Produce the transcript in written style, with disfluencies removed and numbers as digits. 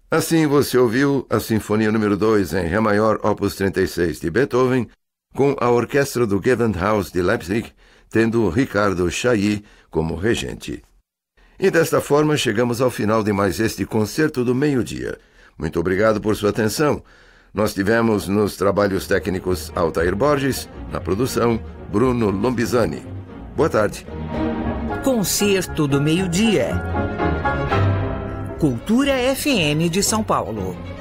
Assim você ouviu a Sinfonia número 2 em Ré maior, opus 36 de Beethoven, com a orquestra do Gewandhaus de Leipzig, tendo Ricardo Chailly como regente. E desta forma chegamos ao final de mais este Concerto do Meio-Dia. Muito obrigado por sua atenção. Nós tivemos nos trabalhos técnicos Altair Borges, na produção Bruno Lombizani. Boa tarde. Concerto do Meio-Dia. Cultura FM de São Paulo.